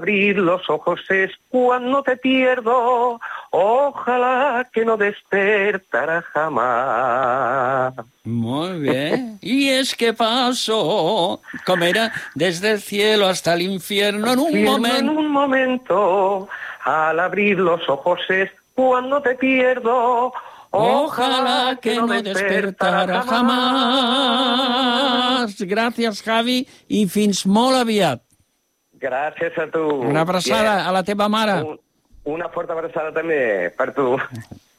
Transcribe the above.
abrir los ojos es cuando te pierdo, ojalá que no despertara jamás. Muy bien. Y es que paso, como era, desde el cielo hasta el infierno en un momento. En un momento, al abrir los ojos es cuando te pierdo, ojalá que no despertara jamás. Gràcies, Javi, i fins molt aviat. Gràcies a tu. Una abraçada a la teva mare. Una forta abraçada també per tu.